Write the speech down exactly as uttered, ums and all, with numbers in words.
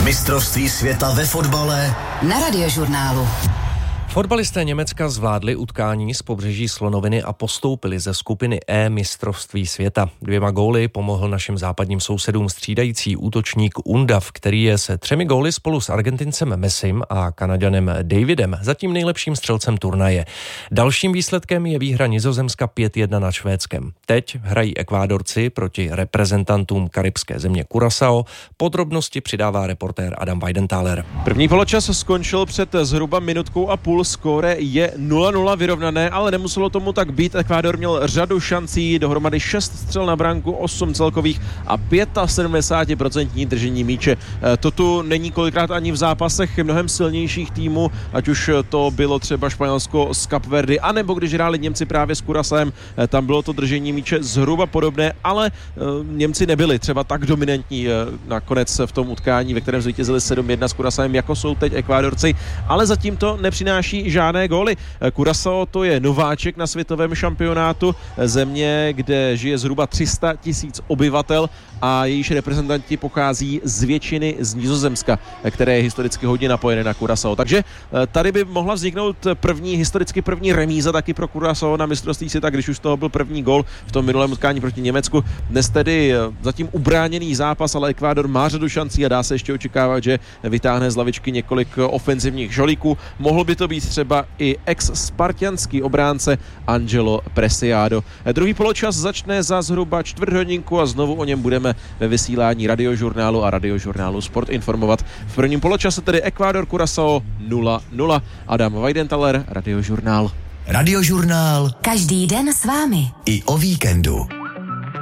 Mistrovství světa ve fotbale na Radiožurnálu. Fotbalisté Německa zvládli utkání z pobřeží Slonoviny a postoupili ze skupiny E mistrovství světa. Dvěma góly pomohl našim západním sousedům střídající útočník Undav, který je se třemi góly spolu s Argentincem Messim a Kanaďanem Davidem zatím nejlepším střelcem turnaje. Dalším výsledkem je výhra Nizozemska pět jedna nad Švédskem. Teď hrají Ekvádorci proti reprezentantům karibské země Curaçao. Podrobnosti přidává reportér Adam Weidenthaler. První poločas skončil před zhruba minutkou a půl. Skóre je nula nula vyrovnané, ale nemuselo tomu tak být. Ekvádor měl řadu šancí, dohromady šest střel na branku, osm celkových a sedmdesát pět procent držení míče. To tu není kolikrát ani v zápasech mnohem silnějších týmů, ať už to bylo třeba Španělsko z Kapverdy, anebo když hráli Němci právě s Curaçaem, tam bylo to držení míče zhruba podobné, ale Němci nebyli třeba tak dominantní nakonec v tom utkání, ve kterém zvítězili sedm jedna s Curaçaem, jako jsou teď Ekvádorci, ale zatím to nepřináší žádné góly. Curaçao to je nováček na světovém šampionátu, země, kde žije zhruba tři sta tisíc obyvatel a jejíž reprezentanti pochází z většiny z Nizozemska, které je historicky hodně napojené na Curaçao. Takže tady by mohla vzniknout první, historicky první remíza taky pro Curaçao na mistrovství světa, když už z toho byl první gól v tom minulém utkání proti Německu. Dnes tedy zatím ubráněný zápas, ale Ekvádor má řadu šancí a dá se ještě očekávat, že vytáhne z lavičky několik ofenzivních žolíků. Mohl by to být třeba i ex-spartianský obránce Angelo Preciado. Druhý poločas začne za zhruba čtvrt hodinku a znovu o něm budeme ve vysílání Radiožurnálu a Radiožurnálu Sport informovat. V prvním poločase tedy Ekvádor Curaçao nula nula. Adam Weidenthaler, Radiožurnál. Radiožurnál. Každý den s vámi. I o víkendu.